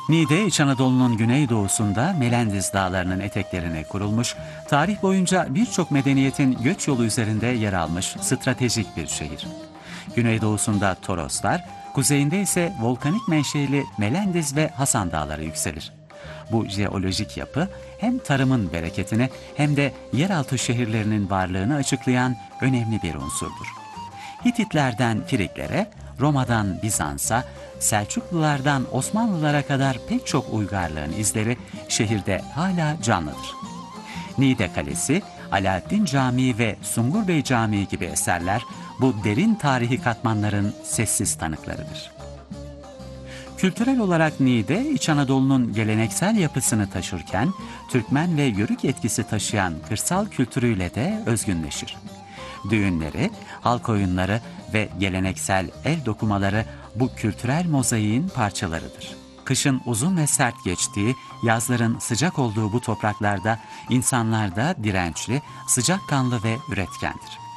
Niğde, İç Anadolu'nun güneydoğusunda Melendiz Dağları'nın eteklerine kurulmuş, tarih boyunca birçok medeniyetin göç yolu üzerinde yer almış stratejik bir şehir. Güneydoğusunda Toroslar, kuzeyinde ise volkanik menşeli Melendiz ve Hasan Dağları yükselir. Bu jeolojik yapı hem tarımın bereketini hem de yeraltı şehirlerinin varlığını açıklayan önemli bir unsurdur. Hititlerden Firiklere, Roma'dan Bizans'a, Selçuklulardan Osmanlılara kadar pek çok uygarlığın izleri şehirde hala canlıdır. Niğde Kalesi, Alaaddin Camii ve Sungur Bey Camii gibi eserler bu derin tarihi katmanların sessiz tanıklarıdır. Kültürel olarak Niğde, İç Anadolu'nun geleneksel yapısını taşırken, Türkmen ve Yörük etkisi taşıyan kırsal kültürüyle de özgünleşir. Düğünleri, halk oyunları ve geleneksel el dokumaları bu kültürel mozaiğin parçalarıdır. Kışın uzun ve sert geçtiği, yazların sıcak olduğu bu topraklarda insanlar da dirençli, sıcakkanlı ve üretkendir.